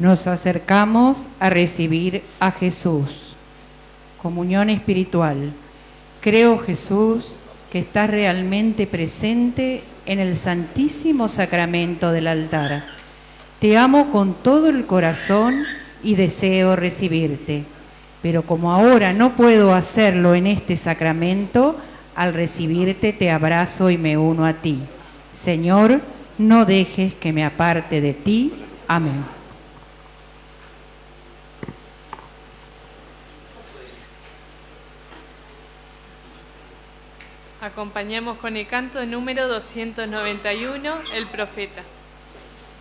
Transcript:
Nos acercamos a recibir a Jesús. Comunión espiritual. Creo, Jesús, que estás realmente presente en el Santísimo Sacramento del altar. Te amo con todo el corazón y deseo recibirte. Pero como ahora no puedo hacerlo en este sacramento, al recibirte te abrazo y me uno a ti. Señor, no dejes que me aparte de ti. Amén. Acompañamos con el canto número 291, El Profeta.